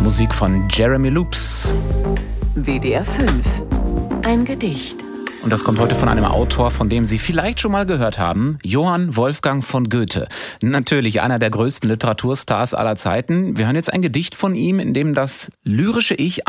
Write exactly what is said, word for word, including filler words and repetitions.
Musik von Jeremy Loops. W D R fünf. Ein Gedicht. Und das kommt heute von einem Autor, von dem Sie vielleicht schon mal gehört haben, Johann Wolfgang von Goethe. Natürlich einer der größten Literaturstars aller Zeiten. Wir hören jetzt ein Gedicht von ihm, in dem das lyrische Ich